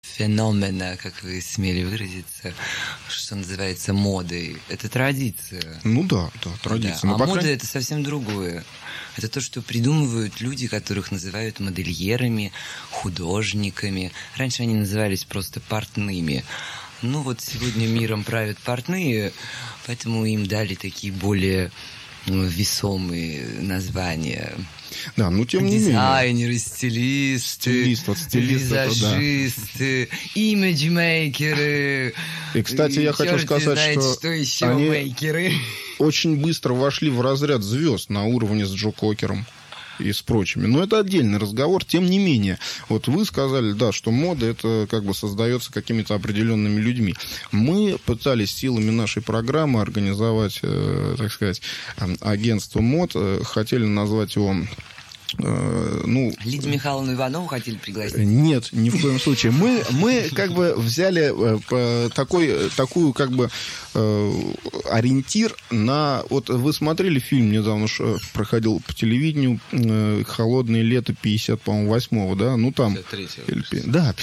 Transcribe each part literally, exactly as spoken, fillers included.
феномена, как вы смели выразиться, что называется модой. Это традиция. Ну да, да, традиция. Да. А пока... мода – это совсем другое. Это то, что придумывают люди, которых называют модельерами, художниками. Раньше они назывались просто портными. Ну вот сегодня миром правят портные, поэтому им дали такие более весомые названия. Да, ну тем не менее. Дизайнеры, стилисты, Стилист, вот стилист, визажисты, да. Имиджмейкеры. И, кстати, я хотел сказать, знает, что, что еще они мейкеры. очень быстро вошли в разряд звезд на уровне с Джо Кокером и с прочими. Но это отдельный разговор. Тем не менее, вот вы сказали, да, что мода это как бы создается какими-то определенными людьми. Мы пытались силами нашей программы организовать, э, так сказать, агентство мод. Хотели назвать его... Ну, Лидию Михайловну Иванову хотели пригласить? Нет, ни в коем случае. Мы, мы как бы взяли такой, такую как бы ориентир на... Вот вы смотрели фильм, недавно проходил по телевидению, «Холодное лето» пятьдесят восьмого, да? Ну там... пятьдесят третьего. Да,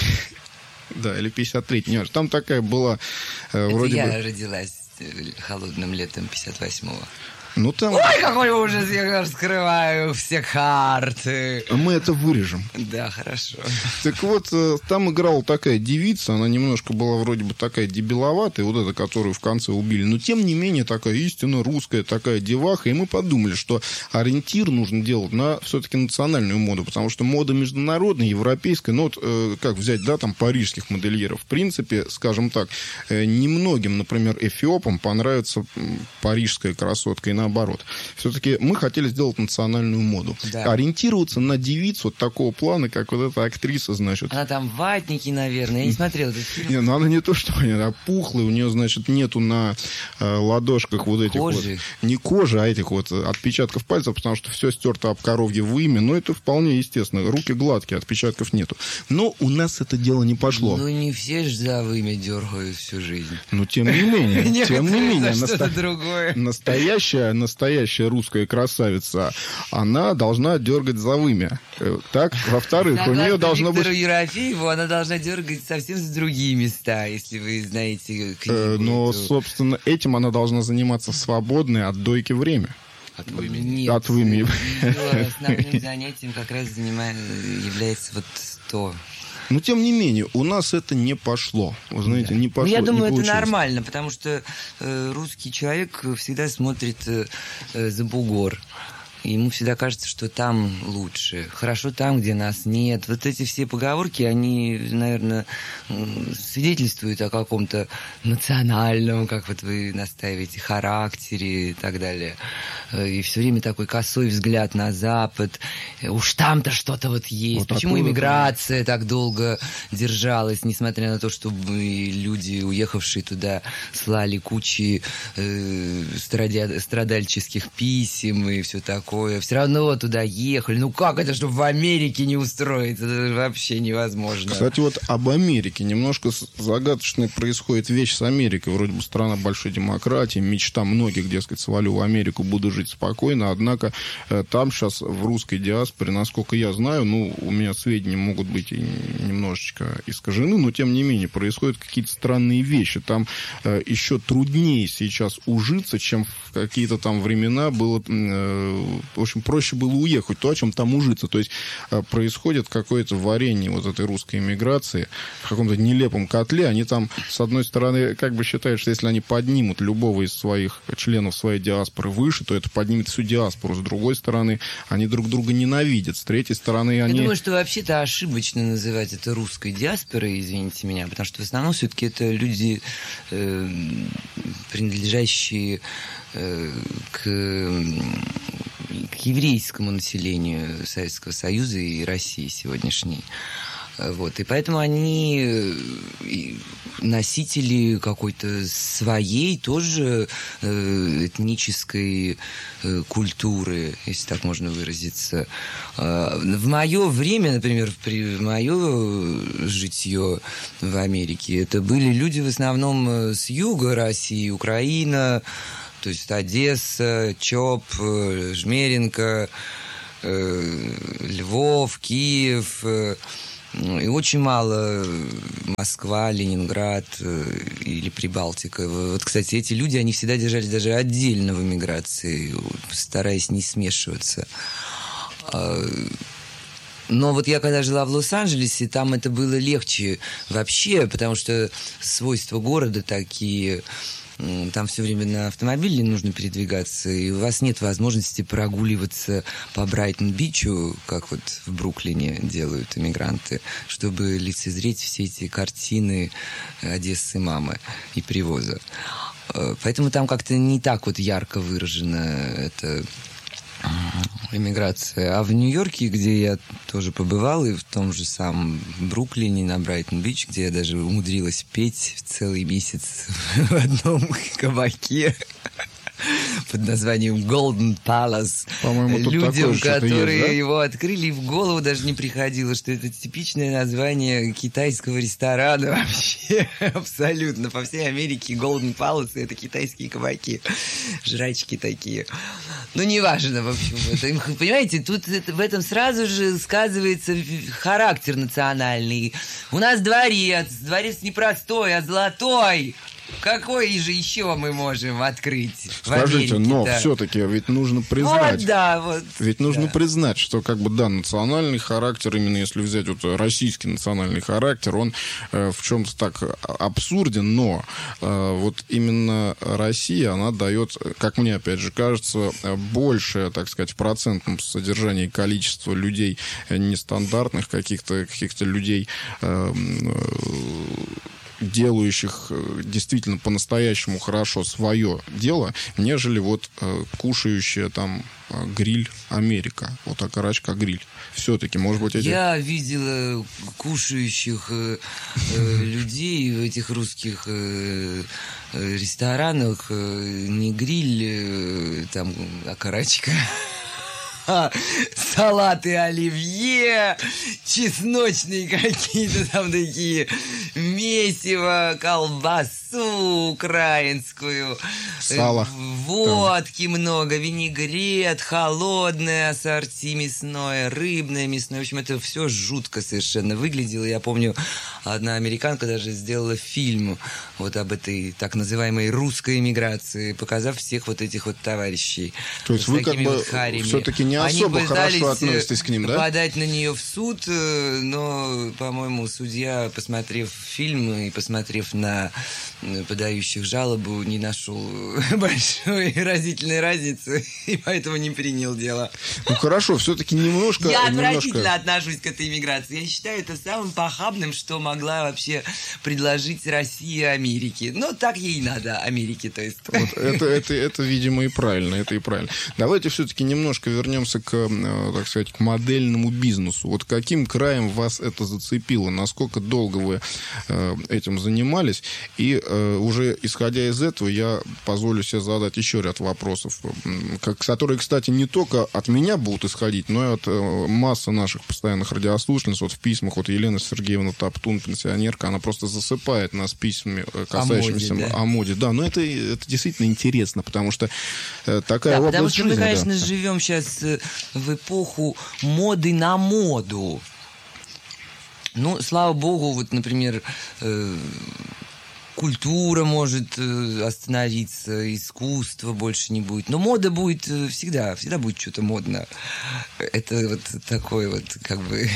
да, или пятьдесят третий, не важно. Там такая была... Это вроде я бы... родилась холодным летом пятьдесят восьмого. Ну, там... Ой, какой ужас, я раскрываю все карты. Мы это вырежем. Да, хорошо. Так вот, там играла такая девица, она немножко была вроде бы такая дебиловатая, вот эта, которую в конце убили, но тем не менее такая истинно русская такая деваха, и мы подумали, что ориентир нужно делать на все-таки национальную моду, потому что мода международная, европейская, ну вот э, как взять, да, там парижских модельеров, в принципе, скажем так, э, немногим, например, эфиопам понравится парижская красотка, и наоборот. Все-таки мы хотели сделать национальную моду. Да. Ориентироваться на девицу вот такого плана, как вот эта актриса, значит. Она там ватники, наверное. Я не смотрела этот фильм. Не, ну она не то, что она пухлая, у нее, значит, нету на э, ладошках вот этих кожи. вот... Не кожи, а этих вот отпечатков пальцев, потому что все стерто об коровье вымя. Но это вполне естественно. Руки гладкие, отпечатков нету. Но у нас это дело не пошло. Ну, не все ж за вымя дергают всю жизнь. Ну, тем не менее. Тем не менее. Что-то другое. Настоящая настоящая русская красавица, она должна дергать за вымя. Так, во-вторых, у нее должно быть... Виктору Ерофееву она должна дергать совсем с другие места, если вы знаете книгу. Э, но, собственно, этим она должна заниматься в свободное от дойки время. От вымя. Нет. От вымя. Ее основным занятием как раз занимает, является вот то... Но, тем не менее, у нас это не пошло. Вы знаете, да. не пошло. Ну, я думаю, не это нормально, потому что э, русский человек всегда смотрит э, э, за бугор. Ему всегда кажется, что там лучше. Хорошо там, где нас нет. Вот эти все поговорки, они, наверное, свидетельствуют о каком-то национальном, как вот вы настаиваете, характере и так далее. И все время такой косой взгляд на Запад. Уж там-то что-то вот есть. Вот почему иммиграция так долго держалась, несмотря на то, что люди, уехавшие туда, слали кучи э, страда- страдальческих писем и все такое. Все равно туда ехали. Ну как это, чтобы в Америке не устроиться? Это вообще невозможно. Кстати, вот об Америке. Немножко загадочная происходит вещь с Америкой. Вроде бы страна большой демократии, мечта многих, дескать, свалю в Америку, буду жить спокойно. Однако там сейчас в русской диаспоре, насколько я знаю, ну, у меня сведения могут быть и немножечко искажены, но тем не менее происходят какие-то странные вещи. Там еще труднее сейчас ужиться, чем в какие-то там времена было... В общем, проще было уехать, то, о чем там ужиться. То есть происходит какое-то варенье вот этой русской эмиграции в каком-то нелепом котле. Они там, с одной стороны, как бы считают, что если они поднимут любого из своих членов своей диаспоры выше, то это поднимет всю диаспору. С другой стороны, они друг друга ненавидят. С третьей стороны, они... Я думаю, что вообще-то ошибочно называть это русской диаспорой, извините меня, потому что в основном все-таки это люди, э, принадлежащие э, к... к еврейскому населению Советского Союза и России сегодняшней. Вот. И поэтому они носители какой-то своей тоже этнической культуры, если так можно выразиться. В мое время, например, при мое житье в Америке, это были люди в основном с юга России, Украина, то есть Одесса, ЧОП, Жмеринка, Львов, Киев, И очень мало Москва, Ленинград или Прибалтика. Вот, кстати, эти люди, они всегда держались даже отдельно в эмиграции, стараясь не смешиваться. Но вот я когда жила в Лос-Анджелесе, там это было легче вообще, потому что свойства города такие... Там все время на автомобиле нужно передвигаться, и у вас нет возможности прогуливаться по Брайтон-Бичу, как вот в Бруклине делают эмигранты, чтобы лицезреть все эти картины Одессы мамы и привоза. Поэтому там как-то не так вот ярко выражена эта эмиграция. А в Нью-Йорке, где я тоже побывал, и в том же самом Бруклине, на Брайтон-Бич, где я даже умудрилась петь целый месяц в одном кабаке под названием Golden Palace. По-моему, тут людям, такое которые есть, да? его открыли, в голову даже не приходило, что это типичное название китайского ресторана вообще. Абсолютно. По всей Америке Golden Palace — это китайские кабаки. Жрачки такие. Ну, неважно, в общем. Это, понимаете, тут это, в этом сразу же сказывается характер национальный. У нас дворец. Дворец не простой, а золотой. Какой же еще мы можем открыть? Скажите, но все-таки ведь нужно признать, вот, да, вот, ведь нужно да. признать, что как бы да, национальный характер, именно если взять вот российский национальный характер, он э, в чем-то так абсурден, но э, вот именно Россия, она дает, как мне опять же кажется, большее, так сказать, в процентном содержании количество людей нестандартных, каких-то каких-то людей э, делающих действительно по-настоящему хорошо свое дело, нежели вот э, кушающая там э, гриль Америка. Вот окорочка гриль. Все-таки, может быть, эти... Я видела кушающих э, э, людей в этих русских э, э, ресторанах. Э, не гриль, э, там окорочка. Салаты оливье, чесночные какие-то там такие, месиво, колбасу украинскую, сало, водки там много, винегрет, холодное ассорти мясное, рыбное мясное. В общем, это все жутко совершенно выглядело. Я помню, одна американка даже сделала фильм вот об этой так называемой русской эмиграции, показав всех вот этих вот товарищей. То есть вы как бы вот все-таки не особо хорошо относитесь к ним, да? Подать на нее в суд, но, по-моему, судья, посмотрев фильм и посмотрев на подающих жалобу, не нашел большой разительной разницы, и поэтому не принял дело. Ну хорошо, все-таки немножко... Я отвратительно немножко... отношусь к этой иммиграции. Я считаю это самым похабным, что могла вообще предложить Россия Америке. Но так ей надо, Америке, то есть. Вот это, это, это, видимо, и правильно, это и правильно. Давайте все-таки немножко вернемся к, так сказать, к модельному бизнесу. Вот каким краем вас это зацепило? Насколько долго вы э, этим занимались? И э, уже исходя из этого, я позволю себе задать еще ряд вопросов, как, которые, кстати, не только от меня будут исходить, но и от э, массы наших постоянных радиослушательниц. Вот в письмах вот Елена Сергеевна Топтун, пенсионерка, она просто засыпает нас письмами, касающимися о моде. Да? О моде. Да, но это, это действительно интересно, потому что э, такая да, область потому что жизни, мы, конечно, да. живем сейчас в эпоху моды на моду. Ну, слава богу, вот, например, э, культура может э, остановиться, искусство больше не будет. Но мода будет э, всегда, всегда будет что-то модно. Это вот такое вот, как бы...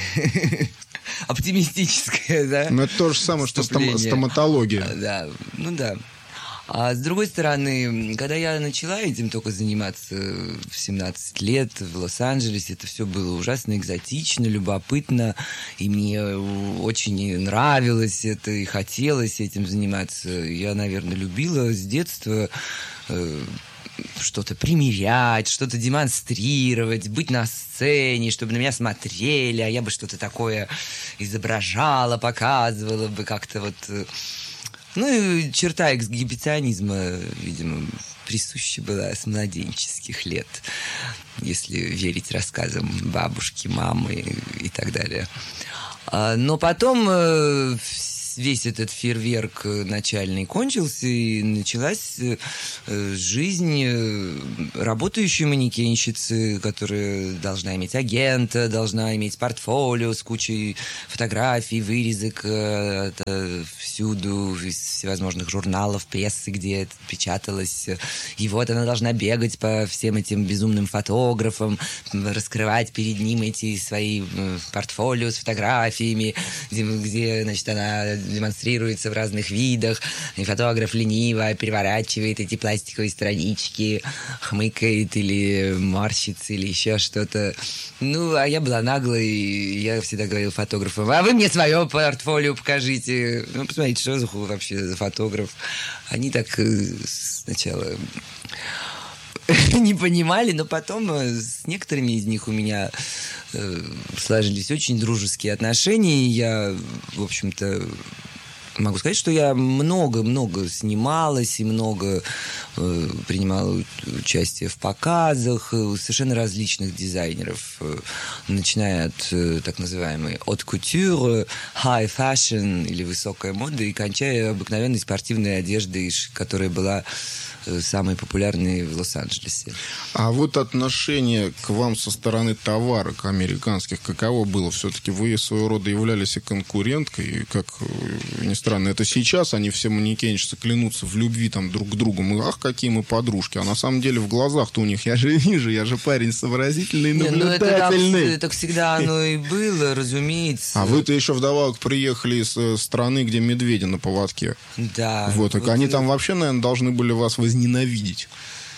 оптимистическое, да? Ну, это то же самое, что стом- стоматология. Да, ну да. А с другой стороны, когда я начала этим только заниматься в семнадцать лет в Лос-Анджелесе, это все было ужасно экзотично, любопытно, и мне очень нравилось это, и хотелось этим заниматься. Я, наверное, любила с детства э, что-то примерять, что-то демонстрировать, быть на сцене, чтобы на меня смотрели, а я бы что-то такое изображала, показывала бы как-то вот... Ну и черта эксгибиционизма, видимо, присуща была с младенческих лет, если верить рассказам бабушки, мамы и так далее. Но потом весь этот фейерверк начальный кончился, и началась жизнь работающей манекенщицы, которая должна иметь агента, должна иметь портфолио с кучей фотографий, вырезок всюду, из всевозможных журналов, прессы, где это печаталось. И вот она должна бегать по всем этим безумным фотографам, раскрывать перед ним эти свои портфолио с фотографиями, где, где значит, она демонстрируется в разных видах, и фотограф лениво переворачивает эти пластиковые странички, хмыкает или морщится, или еще что-то. Ну, а я была наглой, и я всегда говорил фотографам: а вы мне свое портфолио покажите. Ну, посмотрите, что за, вообще за фотограф. Они так сначала не понимали, но потом с некоторыми из них у меня сложились очень дружеские отношения, и я, в общем-то, могу сказать, что я много-много снималась и много э, принимала участие в показах совершенно различных дизайнеров, э, начиная от э, так называемой haute couture, high fashion или высокая мода, и кончая обыкновенной спортивной одеждой, которая была самые популярные в Лос-Анджелесе. А вот отношение к вам со стороны товарок американских каково было? Все-таки вы своего рода являлись и конкуренткой, и, как ни странно, это сейчас они все манекенщицы клянутся в любви там друг к другу. Мы, ах, какие мы подружки. А на самом деле в глазах-то у них, я же вижу, я же парень сообразительный и наблюдательный. Ну, это так всегда оно и было, разумеется. А вы-то еще вдобавок приехали из страны, где медведи на поводке. Да. Вот, так вот они это... там вообще, наверное, должны были вас возненавидеть.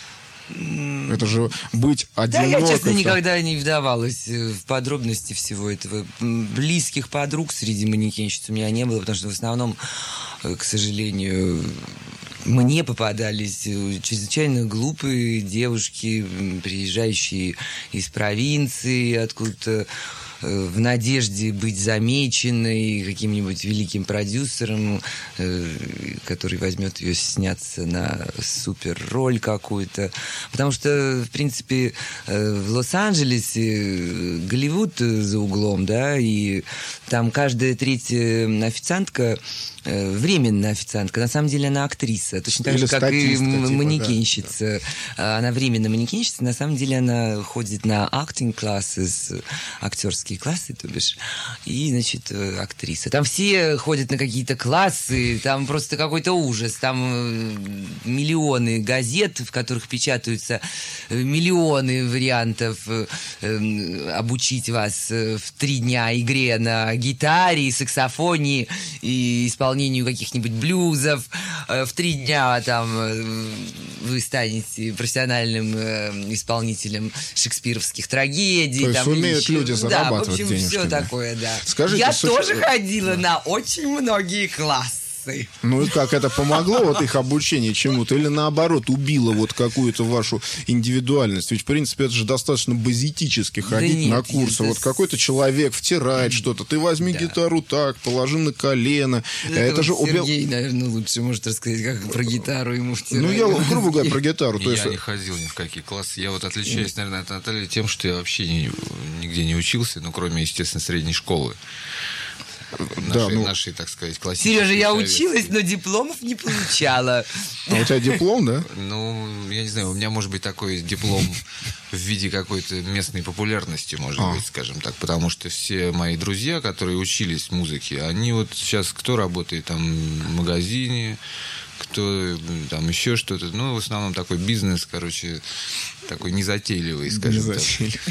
Это же быть одиноко. Да, я, честно, никогда не вдавалась в подробности всего этого. Близких подруг среди манекенщиц у меня не было, потому что в основном, к сожалению, мне попадались чрезвычайно глупые девушки, приезжающие из провинции, откуда-то в надежде быть замеченной каким-нибудь великим продюсером, который возьмет ее сняться на супер-роль какую-то. Потому что, в принципе, в Лос-Анджелесе Голливуд за углом, да, и там каждая третья официантка временная официантка. На самом деле она актриса. Точно так Или же, как и типа, манекенщица. Да. Она временная манекенщица. На самом деле она ходит на acting classes, актерские классы, то бишь. И, значит, актриса. Там все ходят на какие-то классы. Там просто какой-то ужас. Там миллионы газет, в которых печатаются миллионы вариантов обучить вас в три дня игре на гитаре, саксофоне и исполнению каких-нибудь блюзов. В три дня там вы станете профессиональным исполнителем шекспировских трагедий. То есть там умеют еще... люди зарабатывать да, в общем, денежки. Все Да. такое, да. Скажите, Я с... тоже ходила да. на очень многие классы. Ну и как, это помогло вот их обучение чему-то? Или наоборот, убило вот какую-то вашу индивидуальность? Ведь, в принципе, это же достаточно базитически ходить да нет, на курсы. Вот какой-то человек втирает что-то. Ты возьми да. гитару так, положи на колено. Это, это вот же Сергей, убил... наверное, лучше может рассказать, как про гитару ему втирать. Ну, я, грубо говоря, про гитару. Я не ходил ни в какие классы. Я вот отличаюсь, наверное, от Натальи тем, что я вообще нигде не учился, ну, кроме, естественно, средней школы. Нашей, да, ну... нашей, так сказать, классической. Сережа, я советской. училась, но дипломов не получала. А у тебя диплом, да? Ну, я не знаю, у меня может быть такой диплом в виде какой-то местной популярности, может а. быть, скажем так. Потому что все мои друзья, которые учились музыке, они вот сейчас кто работает там в магазине, кто там еще что-то. Ну, в основном такой бизнес, короче, такой незатейливый, скажем так.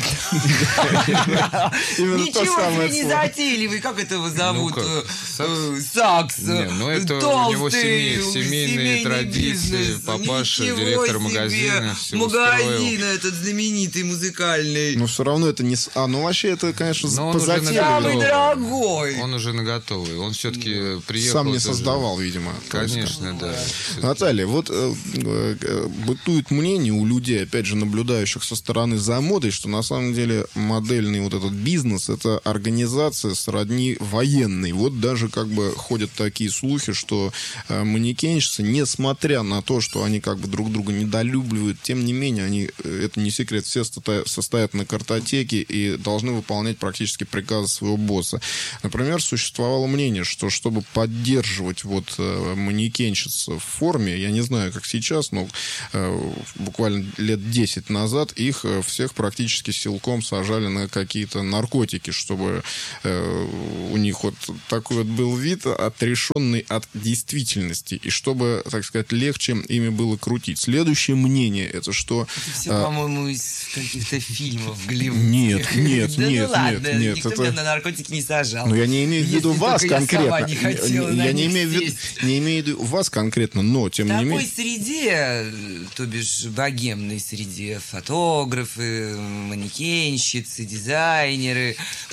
Ничего себе незатейливый, как этого зовут? Сакс. Ну, это у него семейные традиции, папаша, директор магазина, все магазин этот знаменитый, музыкальный. Но все равно это не... А, ну вообще это, конечно, позатейливый. Самый дорогой. Он уже наготовый. Он все-таки приехал... Сам не создавал, видимо. Конечно, да. Наталья, вот э, э, бытует мнение у людей, опять же, наблюдающих со стороны за модой, что на самом деле модельный вот этот бизнес — это организация сродни военной. Вот даже как бы ходят такие слухи, что э, манекенщицы, несмотря на то, что они как бы друг друга недолюбливают, тем не менее, они, это не секрет, все состоят на картотеке и должны выполнять практически приказы своего босса. Например, существовало мнение, что чтобы поддерживать вот э, манекенщиц в форме, я не знаю, как сейчас, но э, буквально лет десять назад их э, всех практически силком сажали на какие-то наркотики, чтобы э, у них вот такой вот был вид, отрешенный от действительности, и чтобы, так сказать, легче ими было крутить. Следующее мнение — это что... Это все, а... по-моему, из каких-то фильмов Голливуд. Нет, нет, да нет, ну ладно, нет, нет. Никто Это... меня на наркотики не сажал. Ну, я не имею в виду Если вас только я конкретно. сама не хотела Я на не них имею в виду, сесть. не имею в виду вас конкретно, но тем В не такой менее... среде, то бишь богемной среде, фотографы, манекенщицы, дизайнеры,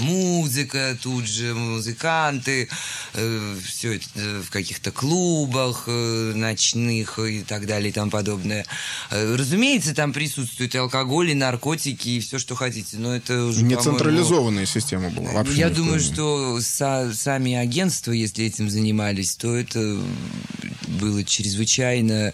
музыка тут же, музыканты, э, все это э, в каких-то клубах э, ночных и так далее и тому подобное. Э, разумеется, там присутствует и алкоголь, и наркотики, и все, что хотите, но это уже, Не по-моему, централизованная система была вообще. я ни в думаю, коем мере. что са- сами агентства, если этим занимались, то это было чрезвычайно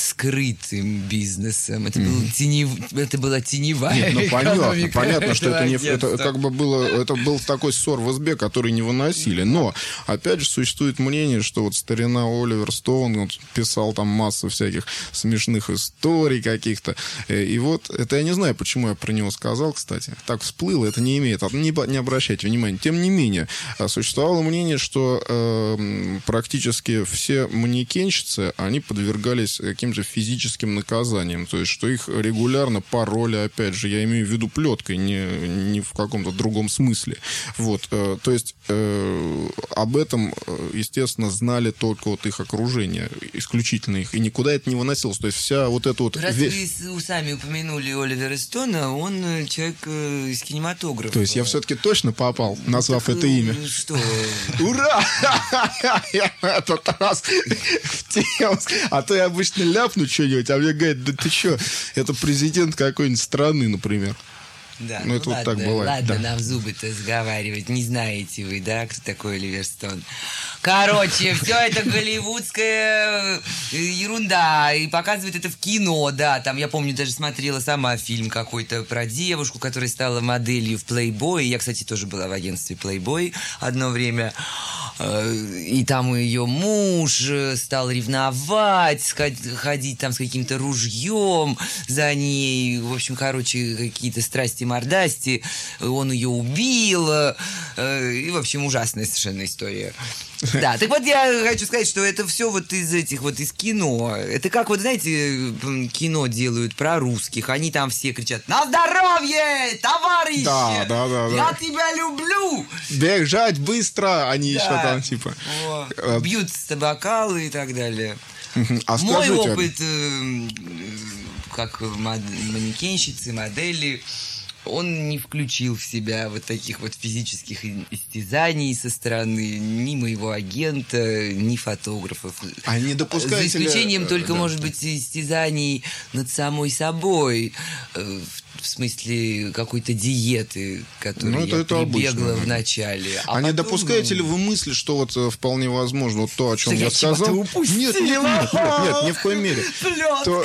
скрытым бизнесом. Это, был тенев... это была теневая Нет, ну понятно, экономика понятно, что это, не, это агентства. как бы было, это был такой ссор в избе, который не выносили. Но, опять же, существует мнение, что вот старина Оливер Стоун вот, писал там массу всяких смешных историй каких-то. И вот, это я не знаю, почему я про него сказал, кстати. Так всплыло, это не имеет, не, не обращайте внимания. Тем не менее, существовало мнение, что э, практически все манекенщицы, они подвергались каким-то физическим наказаниям. То есть, что их регулярно пароли, опять же, я имею в виду плеткой, не, не в каком-то другом смысле. Вот, э, то есть, э, об этом, естественно, знали только вот их окружение, исключительно их, и никуда это не выносилось. То есть, вся вот эта вот... Раз весь... вы сами упомянули Оливера Стоуна, он человек э, из кинематографа. То есть, я все-таки точно попал, назвав Так, это имя? ну, что? Ура! Я на этот раз в тему. А то я обычно ляпну что-нибудь, а мне говорят, да ты что, это президент какой-нибудь страны, например. Да, Ну, ну, это вот ладно, так бывает, ладно, да. нам зубы-то сговаривать. Не знаете вы, да, кто такой Оливер Стоун? Короче, все это голливудская ерунда. И показывают это в кино, да. Там, я помню, даже смотрела сама фильм какой-то про девушку, которая стала моделью в Playboy. Я, кстати, тоже была в агентстве Playboy одно время. И там ее муж стал ревновать, ходить там с каким-то ружьем за ней. В общем, короче, какие-то страсти-мордасти. Он ее убил. И, в общем, ужасная совершенно история. Да, так вот я хочу сказать, что это все вот из этих вот из кино. Это как вот, знаете, кино делают про русских. Они там все кричат: «На здоровье, товарищи! Да, да, да, Я да. тебя люблю!» Бежать быстро, они Да. еще там типа... О, э, бьют с бокалы и так далее. А Мой скажите, опыт э, как мод- манекенщицы, модели, он не включил в себя вот таких вот физических истязаний со стороны ни моего агента, ни фотографов. А не допускаете За ли- исключением только, да. может быть, истязаний над самой собой, э, в смысле какой-то диеты, которой Ну, это- я это прибегла обычно. в начале. А, А не потом, допускаете ну, ли вы мысли, что вот э, вполне возможно вот то, о чем Что я, я чего-то сказал? упустила? Нет, нет, нет, нет, нет, ни в коем мере. То-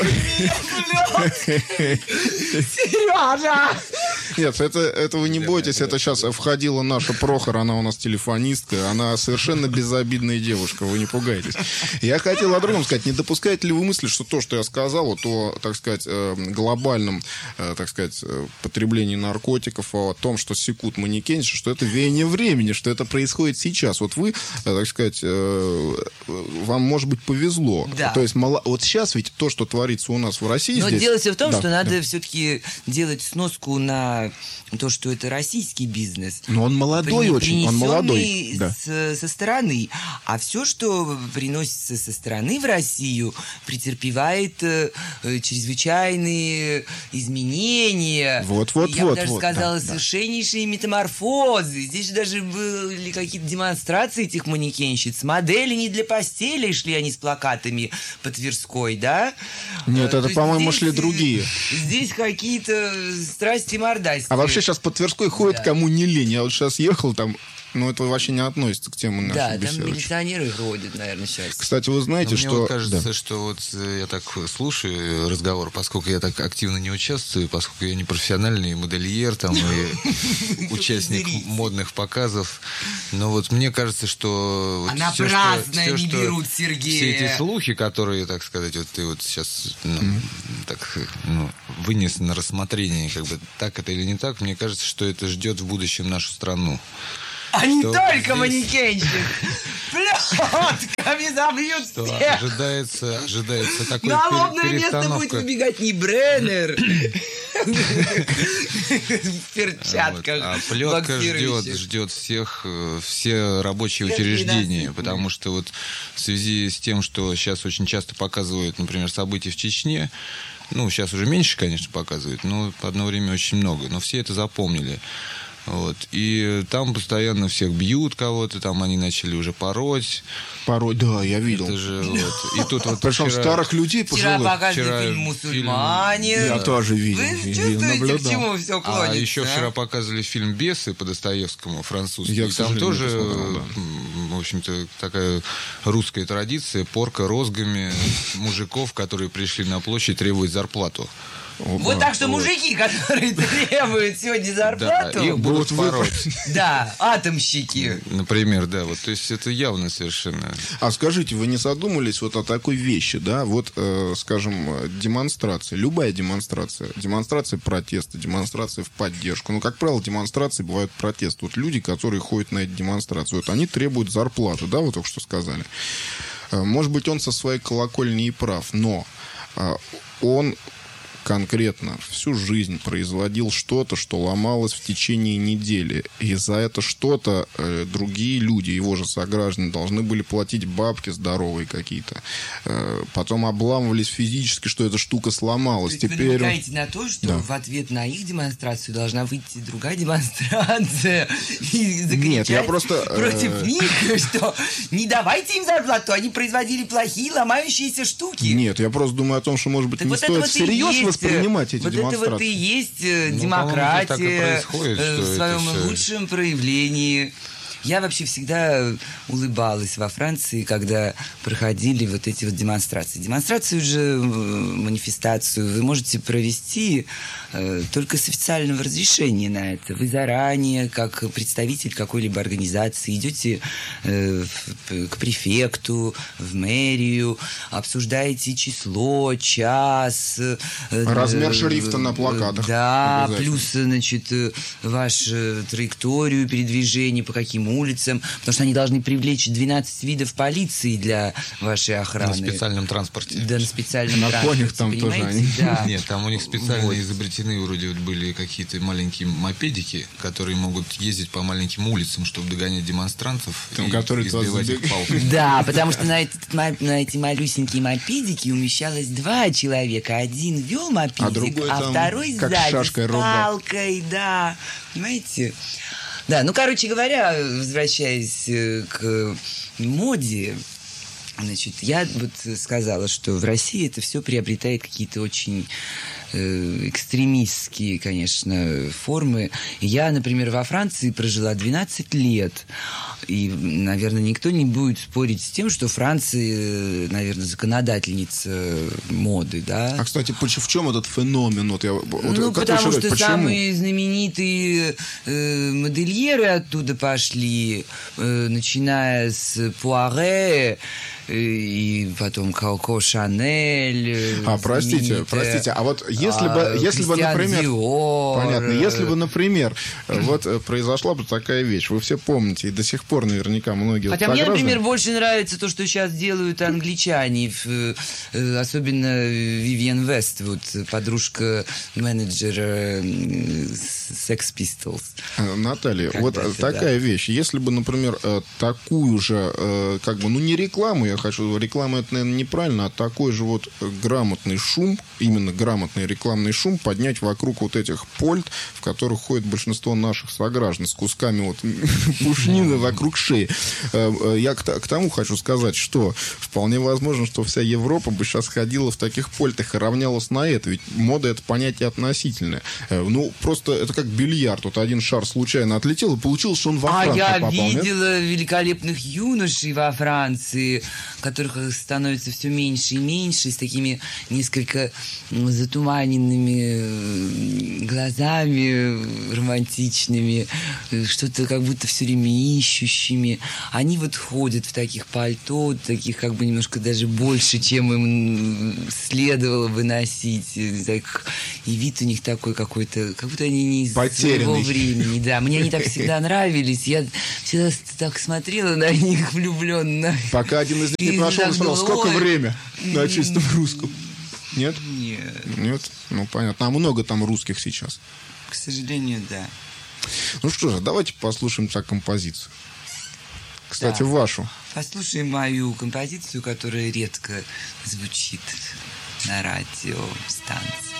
Сережа! Нет, это, это вы не бойтесь, это сейчас входила наша Прохор, она у нас телефонистка, она совершенно безобидная девушка, вы не пугайтесь. Я хотел о другом сказать, не допускаете ли вы мысли, что то, что я сказал, вот о, так сказать, э, глобальном, э, так сказать, э, потреблении наркотиков, о том, что секут манекенщи, что это веяние времени, что это происходит сейчас. Вот вы, э, так сказать, э, вам, может быть, повезло. Да. То есть, мало... вот сейчас ведь то, что творится у нас в России Но здесь... дело все в том, Да, что да. надо все-таки делать сноску на на то, что это российский бизнес. Но он молодой очень, он молодой. Да. С, со стороны. А все, что приносится со стороны в Россию, претерпевает э, чрезвычайные изменения. Вот, вот, Я вот. бы даже вот, сказала, да, совершеннейшие да. метаморфозы. Здесь же даже были какие-то демонстрации этих манекенщиц. Модели не для постели шли они с плакатами по Тверской, да? Нет, а, это, по-моему, здесь, шли другие. Здесь какие-то страсти мордасти. А вообще сейчас по Тверской ходит да. кому не лень. Я вот сейчас ехал там, но это вообще не относится к теме нашей да, беседы. Да, там милиционеры ходят, наверное, сейчас. Кстати, вы знаете, Но что... Мне вот кажется, да. что вот я так слушаю разговор, поскольку я так активно не участвую, поскольку я не профессиональный модельер там, и участник модных показов, но вот мне кажется, что... А на все, праздное что, все, не что, берут Сергея. Все эти слухи, которые, так сказать, вот ты вот сейчас ну, mm. так, ну, вынес на рассмотрение, как бы так это или не так, мне кажется, что это ждет в будущем нашу страну. А не что только здесь... манекенщик. Плетками забьют всех. Ожидается, ожидается такой на лобное перестановка. место будет выбегать не Бреннер в перчатках. А плетка ждет, ждет всех, все рабочие учреждения, потому что вот в связи с тем, что сейчас очень часто показывают, например, события в Чечне, ну, сейчас уже меньше, конечно, показывают, но одно время очень много, но все это запомнили. Вот. И там постоянно всех бьют кого-то, там они начали уже пороть. Пороть, да, я видел. Это же вот. И тут вот причем вчера... старых людей вчера пожилых. показывали вчера фильм «Мусульманин». Я тоже видел. Вы видел, чувствуете, наблюдал. к чему все клонится? А еще вчера показывали фильм «Бесы» по Достоевскому, французский. Я, и там тоже, посмотрел, да. в общем-то, такая русская традиция, порка розгами мужиков, которые пришли на площадь требовать зарплату. Опа. Вот так что вот. Мужики, которые требуют сегодня зарплату, да, их будут пороть. Да, атомщики. Например, да, вот, то есть это явно совершенно. А скажите, вы не задумались вот о такой вещи, да, вот, э, скажем, демонстрация, любая демонстрация, демонстрация протеста, демонстрация в поддержку, ну, как правило, демонстрации бывают протесты. Вот люди, которые ходят на эти демонстрации, вот они требуют зарплаты, да, вы только что сказали. Может быть, он со своей колокольни и прав, но э, он... конкретно всю жизнь производил что-то, что ломалось в течение недели. И за это что-то э, другие люди, его же сограждане, должны были платить бабки здоровые какие-то. Э, потом обламывались физически, что эта штука сломалась. То есть Теперь... вы намекаете на то, что да. в ответ на их демонстрацию должна выйти другая демонстрация и закричать Нет, я просто, против э... них, что не давайте им зарплату, они производили плохие ломающиеся штуки. Нет, я просто думаю о том, что, может быть, так не вот стоит всерьез воспринимать эти вот демонстрации. Вот это вот и есть ну, демократия в своем лучшем проявлении. Я вообще всегда улыбалась во Франции, когда проходили вот эти вот демонстрации. Демонстрацию же, манифестацию вы можете провести э, только с официального разрешения на это. Вы заранее, как представитель какой-либо организации, идете э, в, к префекту, в мэрию, обсуждаете число, час. Э, Размер шрифта на плакатах. Да, плюс, значит, вашу траекторию передвижения, по каким улицам, потому что они должны привлечь двенадцать видов полиции для вашей охраны. На специальном транспорте. Да, на специальном на транспорте. На конях там тоже они. Да. Нет, там у них специально вот. изобретены вроде вот были какие-то маленькие мопедики, которые могут ездить по маленьким улицам, чтобы догонять демонстрантов там, и которые избивать их палкой. Да, потому что на, этот, на эти малюсенькие мопедики умещалось два человека. Один вел мопедик, а, другой а там, второй как сзади с палкой, да. Понимаете? Да, ну, короче говоря, возвращаясь к моде, значит, я вот сказала, что в России это все приобретает какие-то очень э, экстремистские, конечно, формы. Я, например, во Франции прожила двенадцать лет. И, наверное, никто не будет спорить с тем, что Франция, наверное, законодательница моды, да? А, кстати, в чем этот феномен? Вот я, вот, ну, потому что почему? самые знаменитые э, модельеры оттуда пошли, э, начиная с Пуаре, и потом Коко Шанель. А, простите, простите, а вот э, если а, бы, если бы, например, Диор. понятно, если бы, например, вот произошла бы такая вещь, вы все помните, и до сих пор наверняка многие Хотя вот мне, сограждане... например, больше нравится то, что сейчас делают англичане, особенно Вивиан Вествуд, подружка менеджера Sex Pistols. Наталья, Когда вот это, такая да. вещь. Если бы, например, такую же, как бы, ну не рекламу, я хочу, реклама это, наверное, неправильно, а такой же вот грамотный шум, именно грамотный рекламный шум поднять вокруг вот этих польт, в которых ходит большинство наших сограждан с кусками вот пушнины вокруг шеи. Я к тому хочу сказать, что вполне возможно, что вся Европа бы сейчас ходила в таких польтах и равнялась на это, ведь мода это понятие относительное. Ну, просто это как бильярд. Вот один шар случайно отлетел, и получилось, что он во А Францию я попал. видела нет? великолепных юношей во Франции, которых становится все меньше и меньше, с такими несколько затуманенными глазами романтичными, что-то как будто все время ищущими. Они вот ходят в таких пальто, таких как бы немножко даже больше, чем им следовало бы носить. Так, и вид у них такой какой-то, как будто они не из своего времени. Да, мне они так всегда нравились. Я всегда так смотрела на них влюбленно. Пока один из них не прошел и сказал, сколько время на чистом русском. Нет? Нет. Нет? Ну, понятно. А много там русских сейчас? К сожалению, да. Ну что же, давайте послушаем так композицию. Кстати, да. вашу. Послушаем мою композицию, которая редко звучит на радиостанции.